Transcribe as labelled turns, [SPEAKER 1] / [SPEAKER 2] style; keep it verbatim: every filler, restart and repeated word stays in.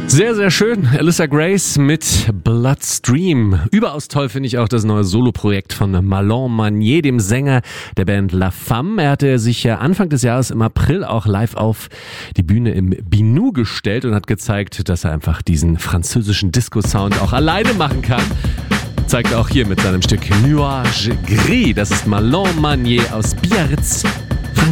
[SPEAKER 1] Sehr, sehr schön. Alyssa Grace mit Bloodstream. Überaus toll finde ich auch das neue Soloprojekt von Marlon Manier, dem Sänger der Band La Femme. Er hatte sich ja Anfang des Jahres im April auch live auf die Bühne im Binu gestellt und hat gezeigt, dass er einfach diesen französischen Disco-Sound auch alleine machen kann. Zeigt er auch hier mit seinem Stück Nuage Gris. Das ist Marlon Manier aus Biarritz.